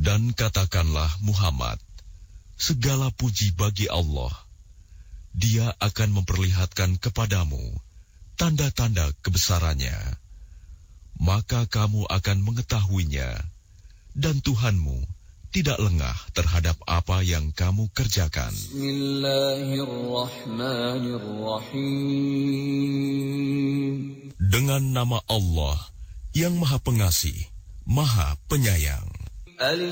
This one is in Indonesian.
Dan katakanlah Muhammad, segala puji bagi Allah. Dia akan memperlihatkan kepadamu tanda-tanda kebesarannya. Maka kamu akan mengetahuinya, dan Tuhanmu tidak lengah terhadap apa yang kamu kerjakan. Bismillahirrahmanirrahim. Dengan nama Allah yang Maha Pengasih, Maha Penyayang. Alif